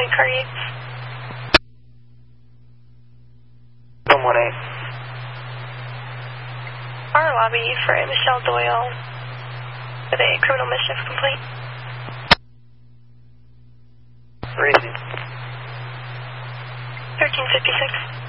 complaint creates. 118. Our lobby for Michelle Doyle with a criminal mischief complaint. Where is he? 1356.